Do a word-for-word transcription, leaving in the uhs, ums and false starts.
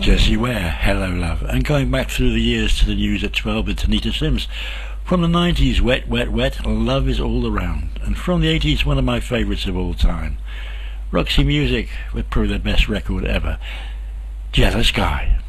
Jessie Ware, Hello Love, and going back through the years to the news at twelve with Tanita Sims. From the nineties, Wet, Wet, Wet, Love is All Around. And from the eighties, one of my favourites of all time, Roxy Music, with probably their best record ever, Jealous Guy.